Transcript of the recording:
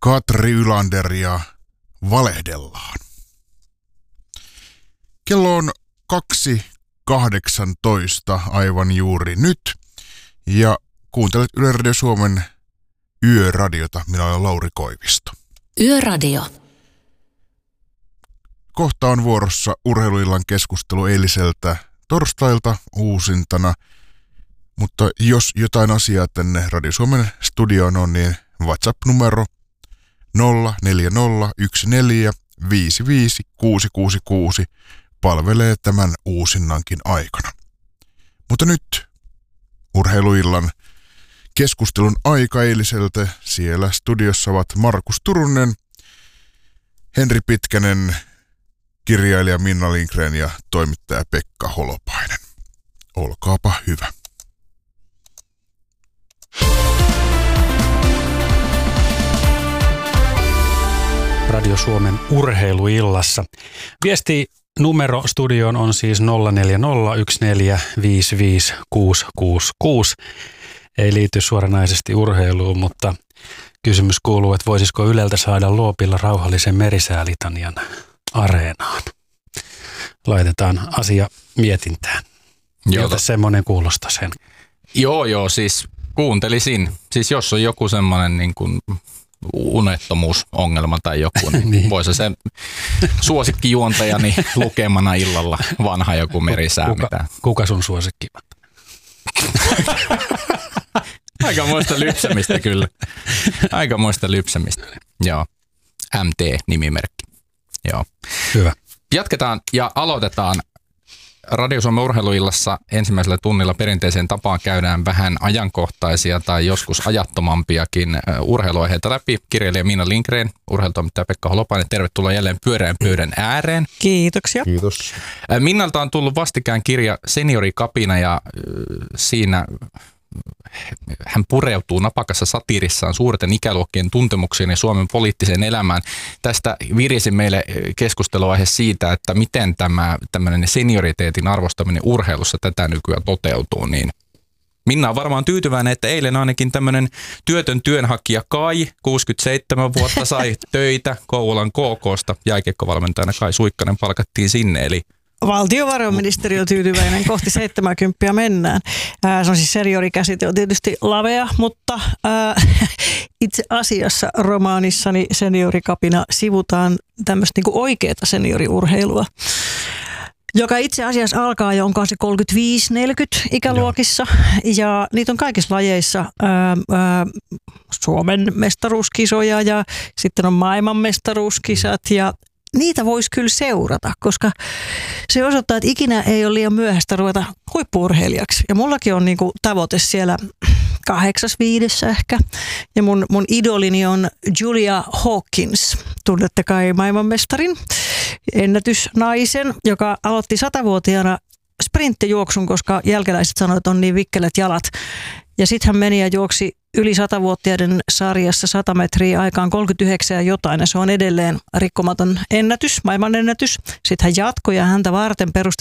Katri Ylander ja valehdellaan. Kello on 2.18 aivan juuri nyt ja kuuntelet Yle Radio Suomen Yöradiota. Minä olen Lauri Koivisto. Yöradio. Kohta on vuorossa urheiluillan keskustelu eiliseltä torstailta uusintana, mutta jos jotain asiaa tänne Radio Suomen studioon on, niin WhatsApp-numero 0401455666 palvelee tämän uusinnankin aikana. Mutta nyt urheiluillan keskustelun aika eiliseltä. Siellä studiossa ovat Markus Turunen, Henri Pitkänen, kirjailija Minna Lindgren ja toimittaja Pekka Holopainen. Olkaapa hyvä. Radio Suomen urheiluillassa. Viesti numero studioon on siis 0401455666. Ei liity suoranaisesti urheiluun, mutta kysymys kuuluu, että voisiko Yleltä saada Loopilla rauhallisen merisäälitanian areenaan. Laitetaan asia mietintään. Miltä semmoinen kuulostaa sen? Joo, siis kuuntelisin. Siis jos on joku semmoinen niin kuin unettomuusongelma tai joku, niin voisi se suosikkijuontajani lukemana illalla vanha joku merisää. Kuka sun suosikki? Aikamoista lypsämistä kyllä. Aikamoista lypsämistä. Joo. MT-nimimerkki. Joo. Hyvä. Jatketaan ja aloitetaan. Radio Suomen urheiluillassa ensimmäisellä tunnilla perinteiseen tapaan käydään vähän ajankohtaisia tai joskus ajattomampiakin urheiluaiheita läpi. Kirjailija Minna Lindgren, urheilutoimittaja Pekka Holopainen, tervetuloa jälleen pyöreän pöydän ääreen. Kiitoksia. Kiitos. Minnalta on tullut vastikään kirja Seniorikapina ja siinä hän pureutuu napakassa satiirissaan suurten ikäluokkien tuntemuksiin ja Suomen poliittiseen elämään. Tästä virisi meille keskusteluaihe siitä, että miten tämä tämmöinen senioriteetin arvostaminen urheilussa tätä nykyään toteutuu. Niin Minna on varmaan tyytyväinen, että eilen ainakin tämmöinen työtön työnhakija Kai, 67 vuotta, sai töitä Kouvolan KK:sta. Jääkiekkovalmentajana Kai Suikkanen palkattiin sinne, eli valtiovarainministeri on tyytyväinen, kohti 70 mennään. Se on siis seniorikäsite, on tietysti lavea, mutta itse asiassa romaanissani Seniorikapina sivutaan tämmöistä niin kuin oikeata senioriurheilua, joka itse asiassa alkaa jo, onkaan se 35-40 ikäluokissa, ja niitä on kaikissa lajeissa Suomen mestaruuskisoja ja sitten on maailman mestaruuskisat, ja niitä voisi kyllä seurata, koska se osoittaa, että ikinä ei ole liian myöhäistä ruveta huippu-urheilijaksi. Ja mullakin on niinku tavoite siellä 8.5 ehkä. Ja mun idolini on Julia Hawkins. Tunnette kai maailmanmestarin, ennätysnaisen, joka aloitti 100-vuotiaana sprinttijuoksun, koska jälkeläiset sanoivat, että on niin vikkelät jalat. Ja sitten hän meni ja juoksi yli 100-vuotiaiden sarjassa 100 metriä aikaan 39 ja jotain. Ja se on edelleen rikkomaton ennätys, maailmanennätys. Sitten hän jatkoi ja häntä varten perustettiin